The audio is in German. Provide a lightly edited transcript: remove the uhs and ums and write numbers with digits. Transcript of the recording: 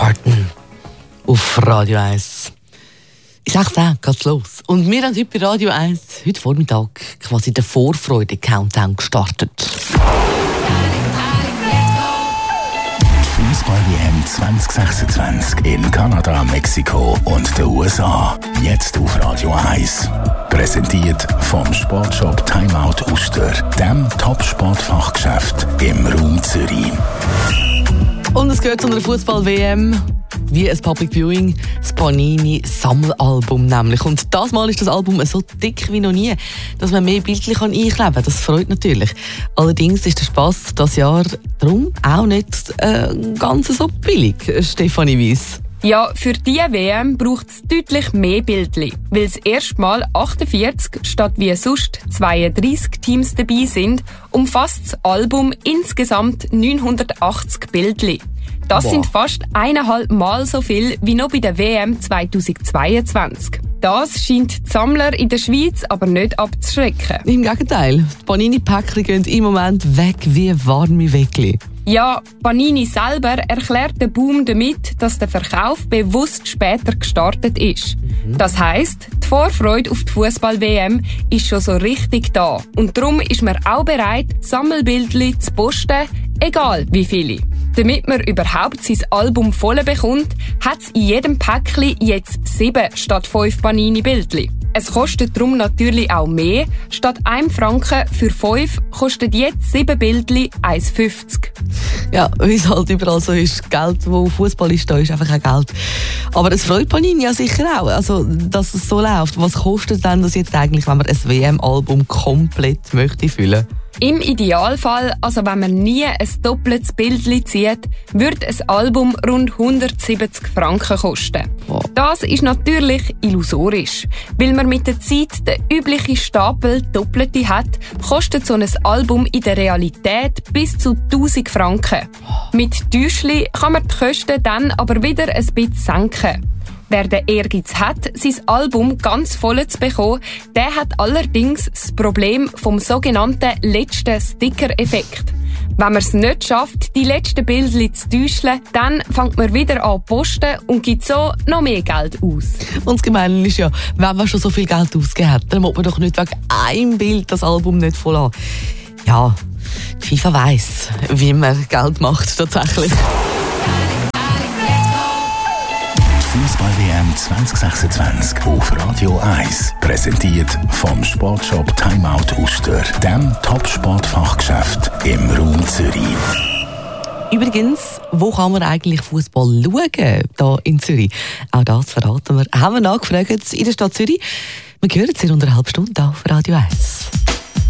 Barton auf Radio 1. In 6 geht's los. Und wir haben heute bei Radio 1 heute Vormittag quasi den Vorfreude-Countdown gestartet. Fußball-WM 2026 in Kanada, Mexiko und den USA. Jetzt auf Radio 1. Präsentiert vom Sportshop Timeout Uster, dem Top-Sportfachgeschäft im Raum Zürich. Und es gehört zu einer Fußball-WM wie ein Public Viewing, das Panini-Sammelalbum nämlich. Und das Mal ist das Album so dick wie noch nie, dass man mehr Bildchen einkleben kann. Das freut natürlich. Allerdings ist der Spass dieses Jahr darum auch nicht ganz so billig, Stefanie Weiss. Ja, für diese WM braucht es deutlich mehr Bildchen, weil es erstmal 48 statt wie sonst 32 Teams dabei sind, umfasst das Album insgesamt 980 Bildchen. Das sind fast 1,5 Mal so viel wie noch bei der WM 2022. Das scheint die Sammler in der Schweiz aber nicht abzuschrecken. Im Gegenteil, die Panini-Päckchen gehen im Moment weg wie warme Weckli. Ja, Panini selber erklärt den Boom damit, dass der Verkauf bewusst später gestartet ist. Das heisst, die Vorfreude auf die Fußball-WM ist schon so richtig da. Und darum ist man auch bereit, Sammelbildchen zu posten, egal wie viele. Damit man überhaupt sein Album voll bekommt, hat es in jedem Päckchen jetzt 7 statt 5 Panini-Bildchen. Es kostet darum natürlich auch mehr. Statt 1 Franken für 5 kostet jetzt 7 Bildchen 1,50. Ja, wie es halt überall so ist. Geld, wo Fußball ist, da ist einfach kein Geld. Aber es freut Panini ja sicher auch, also, dass es so läuft. Was kostet denn das jetzt eigentlich, wenn man ein WM-Album komplett möchte füllen? Im Idealfall, also wenn man nie ein doppeltes Bildchen zieht, wird ein Album rund 170 Franken kosten. Wow. Das ist natürlich illusorisch. Weil man mit der Zeit den üblichen Stapel Doppelte hat, kostet so ein Album in der Realität bis zu 1000 Franken. Mit Täuschli kann man die Kosten dann aber wieder ein bisschen senken. Wer den Ehrgeiz hat, sein Album ganz voll zu bekommen, der hat allerdings das Problem vom sogenannten letzten Sticker-Effekt. Wenn man es nicht schafft, die letzten Bildchen zu täuschen, dann fängt man wieder an zu posten und gibt so noch mehr Geld aus. Und das Gemeine ist ja, wenn man schon so viel Geld ausgegeben hat, dann muss man doch nicht wegen einem Bild das Album nicht voll haben. Ja, die FIFA weiss, wie man Geld macht tatsächlich. Fußball-WM 2026 auf Radio 1. Präsentiert vom Sportshop Timeout Uster, dem Top-Sportfachgeschäft im Raum Zürich. Übrigens, wo kann man eigentlich Fußball schauen, hier in Zürich? Auch das verraten wir. Haben wir nachgefragt in der Stadt Zürich. Wir hören es in 1,5 Stunden auf Radio 1.